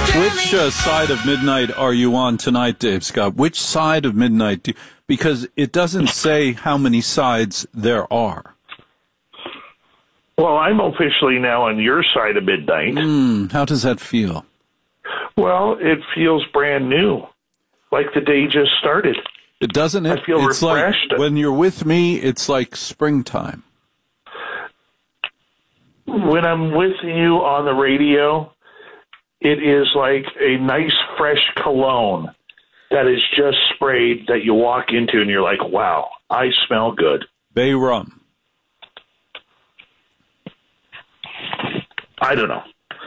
Which side of midnight are you on tonight, Dave Scott? Which side of midnight? Because it doesn't say how many sides there are. Well, I'm officially now on your side of midnight. How does that feel? Well, it feels brand new, like the day just started. It doesn't. I feel it's refreshed. Like when you're with me, it's like springtime. When I'm with you on the radio, it is like a nice fresh cologne that is just sprayed that you walk into and you're like, wow, I smell good. Bay rum. I don't know.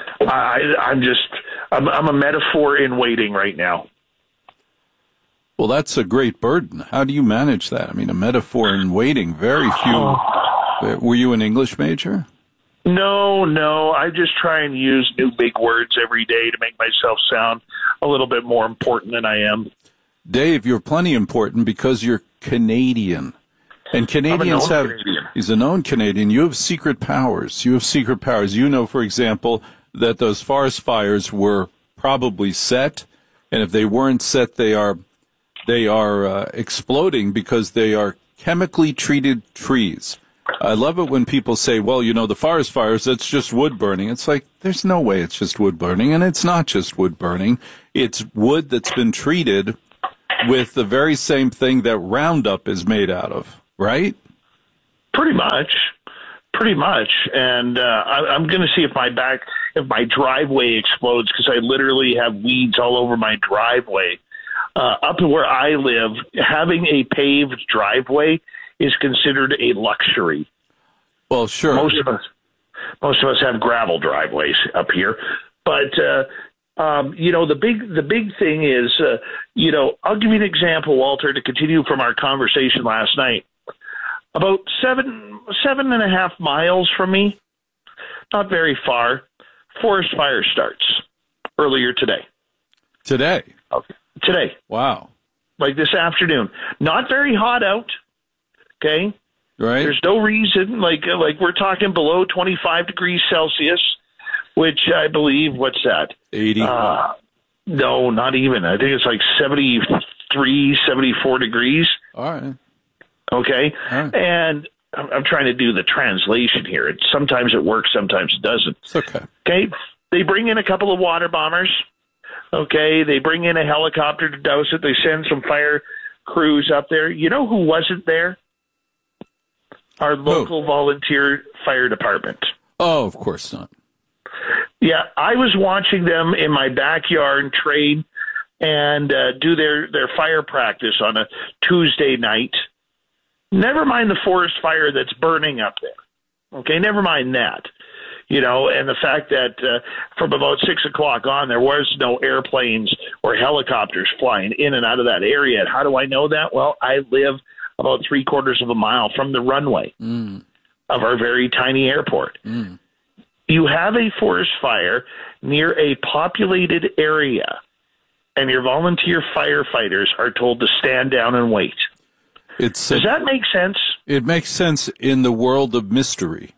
I'm a metaphor in waiting right now. Well, that's a great burden. How do you manage that? I mean, a metaphor in waiting. Very few. Were you an English major? No. I just try and use new big words every day to make myself sound a little bit more important than I am. Dave, you're plenty important because you're Canadian. And Canadians have... Canadian. He's a known Canadian. You have secret powers. You know, for example, that those forest fires were probably set. And if they weren't set, they are exploding because they are chemically treated trees. I love it when people say, well, you know, the forest fires, that's just wood burning. It's like, there's no way it's just wood burning, and it's not just wood burning. It's wood that's been treated with the very same thing that Roundup is made out of, right? Pretty much. And I'm going to see if my driveway explodes, because I literally have weeds all over my driveway. Up where I live, having a paved driveway is considered a luxury. Well, sure. Most of us have gravel driveways up here, but the big thing is, I'll give you an example, Walter, to continue from our conversation last night. About 7.5 miles from me, not very far, forest fire starts earlier today. Today? Okay. Today. Wow. Like this afternoon. Not very hot out. Okay? Right. There's no reason, like we're talking below 25 degrees Celsius, which I believe, what's that? 80. No, not even. I think it's like 73, 74 degrees. All right. Okay? All right. And I'm trying to do the translation here. Sometimes it works, sometimes it doesn't. It's okay. Okay? They bring in a couple of water bombers. Okay? They bring in a helicopter to douse it. They send some fire crews up there. You know who wasn't there? Our local volunteer fire department. Oh, of course not. Yeah, I was watching them in my backyard train and do their fire practice on a Tuesday night. Never mind the forest fire that's burning up there. Okay, never mind that. And the fact that from about 6 o'clock on, there was no airplanes or helicopters flying in and out of that area. And how do I know that? Well, I live about 3/4 of a mile from the runway of our very tiny airport. You have a forest fire near a populated area, and your volunteer firefighters are told to stand down and wait. Does that make sense? It makes sense in the world of mystery.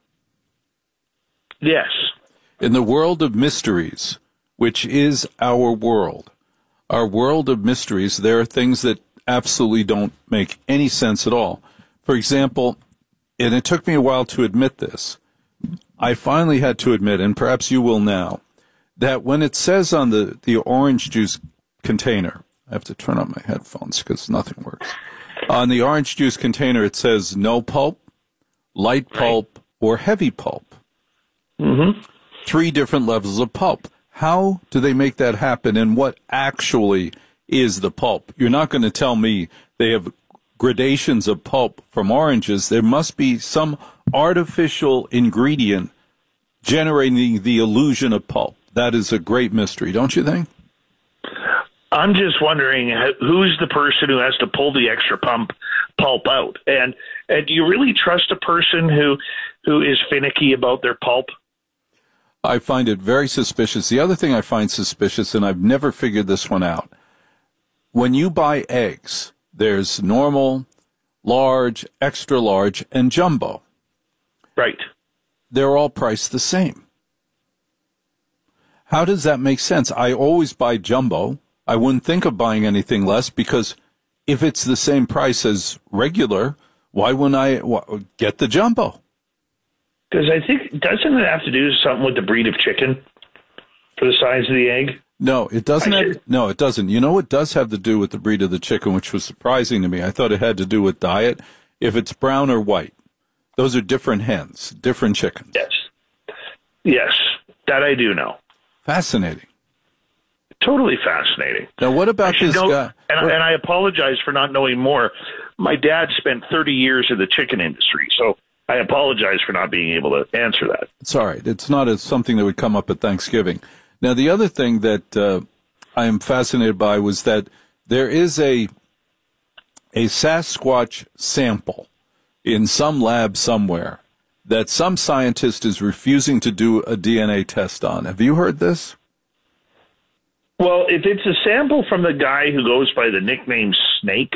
Yes. In the world of mysteries, which is our world of mysteries, there are things that absolutely don't make any sense at all. For example, and it took me a while to admit this, I finally had to admit, and perhaps you will now, that when it says on the orange juice container, I have to turn on my headphones because nothing works. On the orange juice container, it says no pulp, light pulp, or heavy pulp. 3 different levels of pulp. How do they make that happen, and what actually is the pulp? You're not going to tell me they have gradations of pulp from oranges. There must be some artificial ingredient generating the illusion of pulp. That is a great mystery, don't you think? I'm just wondering who's the person who has to pull the extra pulp out, and do you really trust a person who is finicky about their pulp? I find it very suspicious. The other thing I find suspicious, and I've never figured this one out, when you buy eggs, there's normal, large, extra large, and jumbo. Right. They're all priced the same. How does that make sense? I always buy jumbo. I wouldn't think of buying anything less because if it's the same price as regular, why wouldn't I get the jumbo? Because I think, doesn't it have to do something with the breed of chicken for the size of the egg? No, it doesn't. No, it doesn't. You know what does have to do with the breed of the chicken, which was surprising to me. I thought it had to do with diet. If it's brown or white, those are different hens, different chickens. Yes, that I do know. Fascinating. Totally fascinating. Now, what about this guy? And I apologize for not knowing more. My dad spent 30 years in the chicken industry, so I apologize for not being able to answer that. It's all right. It's not something that would come up at Thanksgiving. Now, the other thing that I am fascinated by was that there is a Sasquatch sample in some lab somewhere that some scientist is refusing to do a DNA test on. Have you heard this? Well, if it's a sample from the guy who goes by the nickname Snake,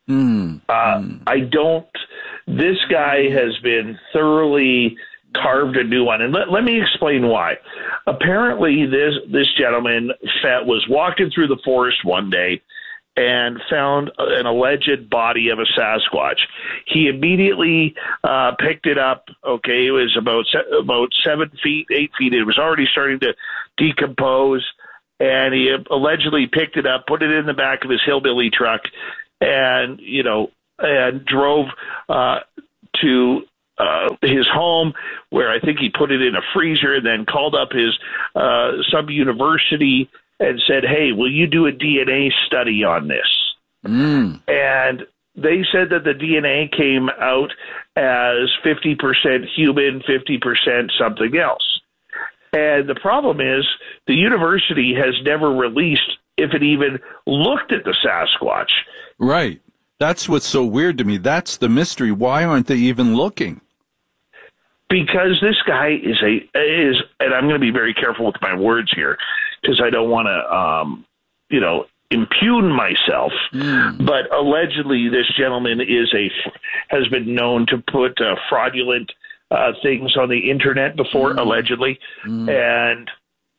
I don't. This guy has been thoroughly carved a new one, and let me explain why. Apparently, this gentleman was walking through the forest one day and found an alleged body of a Sasquatch. He immediately picked it up. Okay, it was about 7 feet, 8 feet. It was already starting to decompose. And he allegedly picked it up, put it in the back of his hillbilly truck, and drove to his home, where I think he put it in a freezer, and then called up his some university and said, "Hey, will you do a DNA study on this?" And they said that the DNA came out as 50% human, 50% something else. And the problem is the university has never released if it even looked at the Sasquatch. Right. That's what's so weird to me. That's the mystery. Why aren't they even looking? Because this guy is, and I'm going to be very careful with my words here because I don't want to, impugn myself. But allegedly, this gentleman has been known to put fraudulent things on the internet before, allegedly, and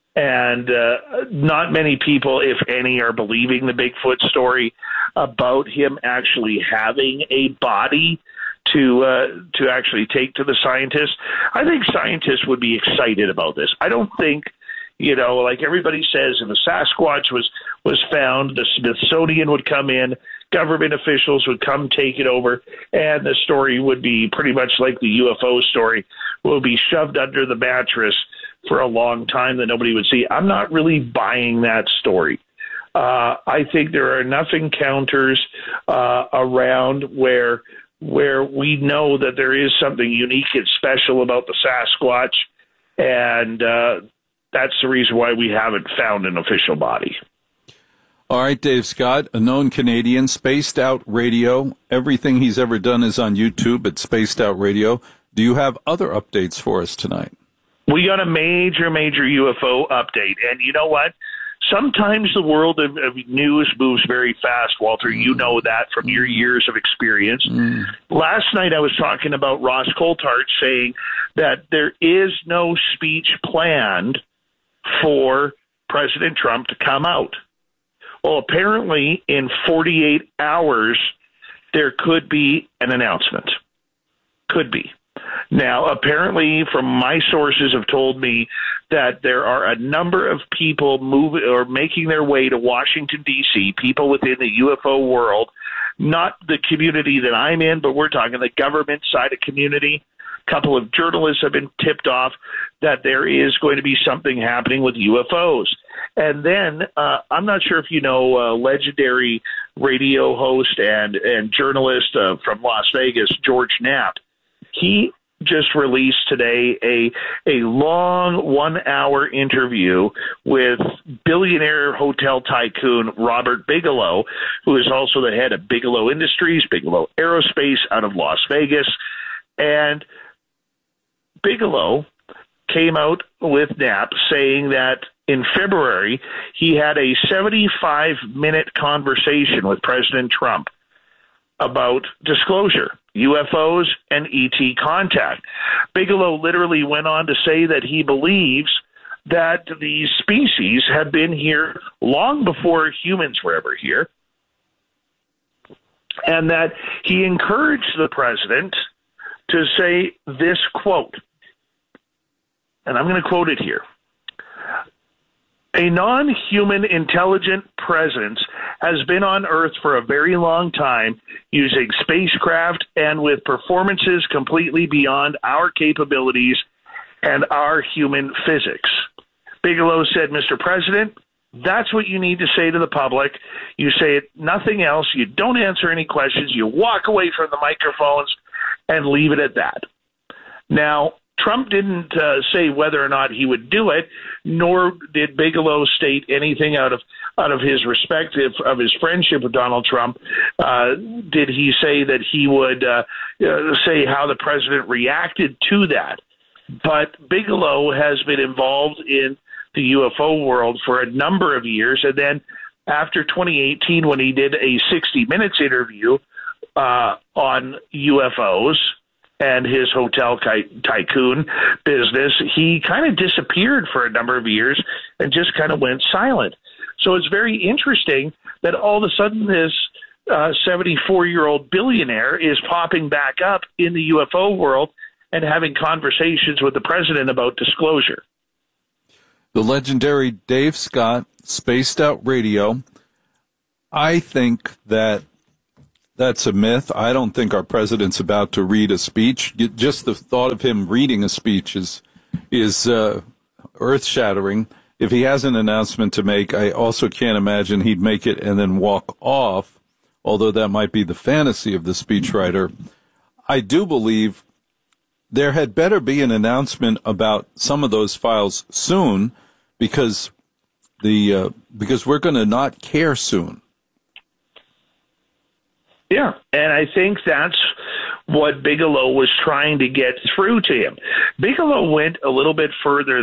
not many people, if any, are believing the Bigfoot story about him actually having a body to actually take to the scientists. I think scientists would be excited about this. I don't think, like everybody says, if a Sasquatch was found, the Smithsonian would come in, government officials would come take it over, and the story would be pretty much like the UFO story, will be shoved under the mattress for a long time that nobody would see. I'm not really buying that story. I think there are enough encounters around where we know that there is something unique and special about the Sasquatch, and that's the reason why we haven't found an official body. All right, Dave Scott, a known Canadian, Spaced Out Radio. Everything he's ever done is on YouTube at Spaced Out Radio. Do you have other updates for us tonight? We got a major UFO update. And you know what? Sometimes the world of news moves very fast, Walter. You know that from your years of experience. Last night I was talking about Ross Coulthart saying that there is no speech planned for President Trump to come out. Well, apparently in 48 hours, there could be an announcement. Could be. Now, apparently, from my sources have told me that there are a number of people moving or making their way to Washington, D.C., people within the UFO world, not the community that I'm in, but we're talking the government side of community. A couple of journalists have been tipped off that there is going to be something happening with UFOs. And then I'm not sure if you know legendary radio host and journalist from Las Vegas, George Knapp. He just released today a long 1-hour interview with billionaire hotel tycoon Robert Bigelow, who is also the head of Bigelow Industries, Bigelow Aerospace out of Las Vegas. And Bigelow came out with Knapp saying that in February he had a 75-minute conversation with President Trump about disclosure, UFOs, and ET contact. Bigelow literally went on to say that he believes that the species have been here long before humans were ever here, and that he encouraged the president to say this quote, and I'm going to quote it here. A non-human intelligent presence has been on Earth for a very long time, using spacecraft and with performances completely beyond our capabilities and our human physics. Bigelow said, Mr. President, that's what you need to say to the public. You say it, nothing else. You don't answer any questions. You walk away from the microphones and leave it at that. Now, Trump didn't say whether or not he would do it, nor did Bigelow state anything out of his respect of his friendship with Donald Trump. Did he say that he would say how the president reacted to that? But Bigelow has been involved in the UFO world for a number of years, and then after 2018, when he did a 60 Minutes interview on UFOs and his hotel tycoon business, he kind of disappeared for a number of years and just kind of went silent. So it's very interesting that all of a sudden this 74-year-old billionaire is popping back up in the UFO world and having conversations with the president about disclosure. The legendary Dave Scott, Spaced Out Radio. I think that's a myth. I don't think our president's about to read a speech. Just the thought of him reading a speech is earth-shattering. If he has an announcement to make, I also can't imagine he'd make it and then walk off, although that might be the fantasy of the speechwriter. I do believe there had better be an announcement about some of those files soon, because we're going to not care soon. Yeah, and I think that's what Bigelow was trying to get through to him. Bigelow went a little bit further